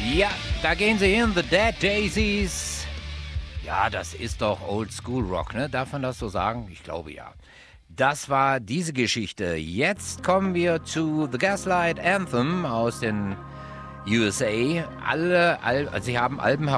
Ja, da gehen sie hin, The Dead Daisies. Ja, das ist doch Old School Rock, ne? Darf man das so sagen? Ich glaube ja. Das war diese Geschichte. Jetzt kommen wir zu The Gaslight Anthem aus den USA. Sie haben Alben